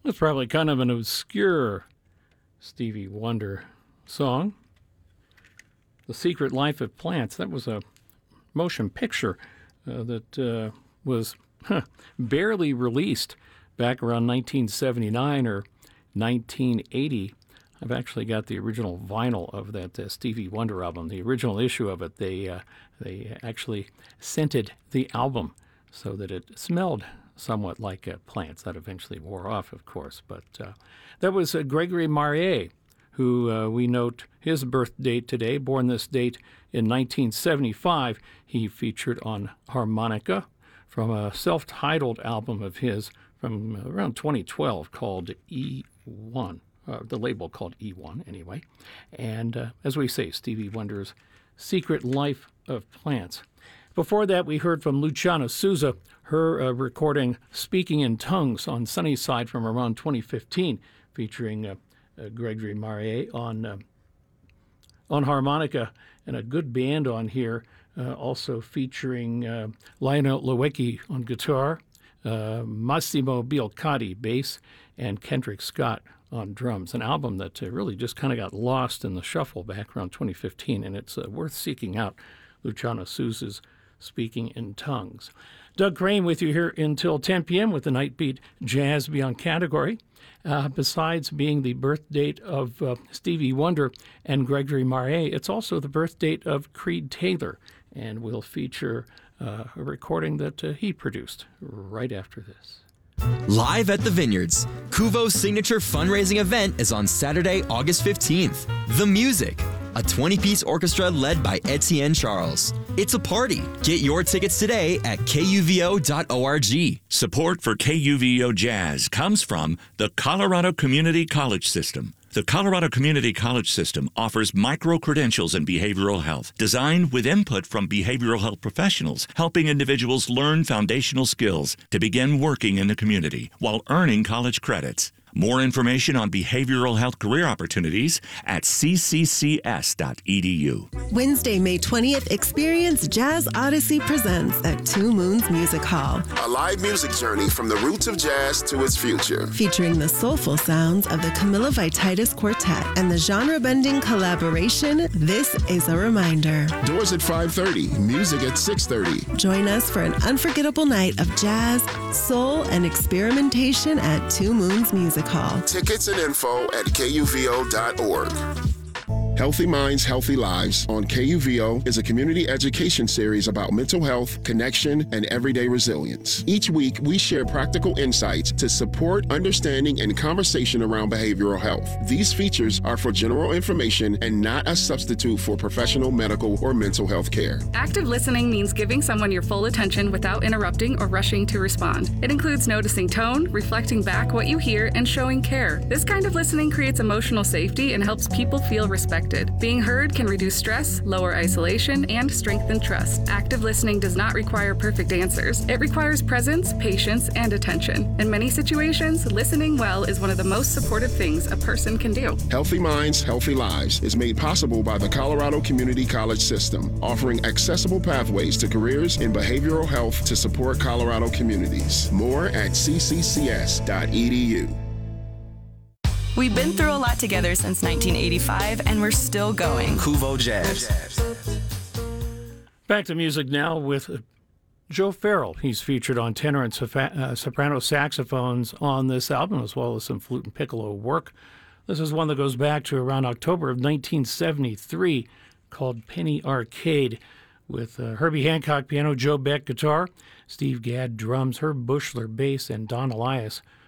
That's probably kind of an obscure Stevie Wonder song. The Secret Life of Plants. That was a motion picture that was barely released back around 1979 or 1980. I've actually got the original vinyl of that Stevie Wonder album. The original issue of it, they actually scented the album so that it smelled somewhat like plants. That eventually wore off, of course. But that was Gregory Marier, who we note his birth date today, born this date in 1975. He featured on harmonica from a self-titled album of his from around 2012 called E1, the label called E1 anyway. And as we say, Stevie Wonder's Secret Life of Plants. Before that, we heard from Luciana Souza, her recording Speaking in Tongues on Sunnyside from around 2015, featuring Gregory Marier on harmonica, and a good band on here, also featuring Lionel Loecki on guitar, Massimo Biolcati bass, and Kendrick Scott on drums. An album that really just kind of got lost in the shuffle back around 2015, and it's worth seeking out. Luciana Souza's Speaking in Tongues. Doug Crane with you here until 10 p.m. with the Nightbeat Jazz Beyond category. Besides being the birth date of Stevie Wonder and Gregory Marier, it's also the birth date of Creed Taylor, and we'll feature a recording that he produced right after this. Live at the Vineyards, Kuvo's signature fundraising event is on Saturday, August 15th. The Music, a 20-piece orchestra led by Etienne Charles. It's a party. Get your tickets today at kuvo.org. Support for KUVO Jazz comes from the Colorado Community College System. The Colorado Community College System offers micro-credentials in behavioral health, designed with input from behavioral health professionals, helping individuals learn foundational skills to begin working in the community while earning college credits. More information on behavioral health career opportunities at cccs.edu. Wednesday, May 20th, experience Jazz Odyssey Presents at Two Moons Music Hall. A live music journey from the roots of jazz to its future. Featuring the soulful sounds of the Camilla Vititis Quartet and the genre-bending collaboration, This Is a Reminder. Doors at 5:30, music at 6:30. Join us for an unforgettable night of jazz, soul, and experimentation at Two Moons Music Hall. Tickets and info at kuvo.org. Healthy Minds, Healthy Lives on KUVO is a community education series about mental health, connection, and everyday resilience. Each week, we share practical insights to support understanding and conversation around behavioral health. These features are for general information and not a substitute for professional medical or mental health care. Active listening means giving someone your full attention without interrupting or rushing to respond. It includes noticing tone, reflecting back what you hear, and showing care. This kind of listening creates emotional safety and helps people feel respected. Being heard can reduce stress, lower isolation, and strengthen trust. Active listening does not require perfect answers. It requires presence, patience, and attention. In many situations, listening well is one of the most supportive things a person can do. Healthy Minds, Healthy Lives is made possible by the Colorado Community College System, offering accessible pathways to careers in behavioral health to support Colorado communities. More at cccs.edu. We've been through a lot together since 1985, and we're still going. Kuvo Jazz. Back to music now with Joe Farrell. He's featured on tenor and soprano saxophones on this album, as well as some flute and piccolo work. This is one that goes back to around October of 1973, called Penny Arcade, with Herbie Hancock piano, Joe Beck guitar, Steve Gadd drums, Herb Bushler bass, and Don Elias